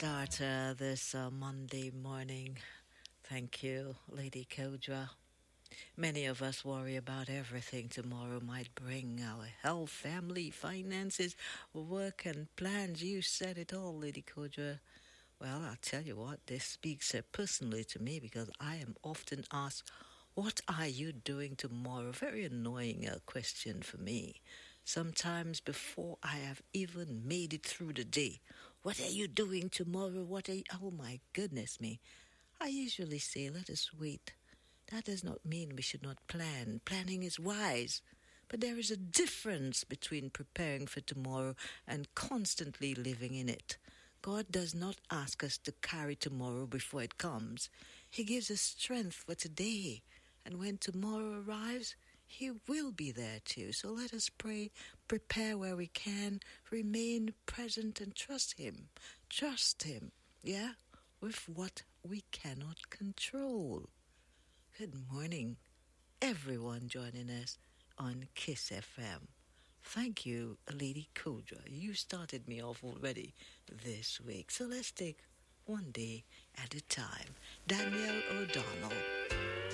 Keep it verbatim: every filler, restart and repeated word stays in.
start uh, this uh, Monday morning. Thank you, Lady Kodra. Many of us worry about everything tomorrow might bring our health, family, finances, work, and plans. You said it all, Lady Kodra. Well, I'll tell you what, this speaks uh, personally to me because I am often asked, what are you doing tomorrow? Very annoying uh, question for me. Sometimes before I have even made it through the day. What are you doing tomorrow? What are you? Oh my goodness me. I usually say, let us wait. That does not mean we should not plan. Planning is wise. But there is a difference between preparing for tomorrow and constantly living in it. God does not ask us to carry tomorrow before it comes. He gives us strength for today. And when tomorrow arrives, He will be there too. So let us pray, prepare where we can, remain present and trust Him. Trust Him, yeah, with what we cannot control. Good morning, everyone joining us on Kiss F M. Thank you, Lady Kodra. You started me off already this week. So let's take one day at a time. Daniel O'Donnell.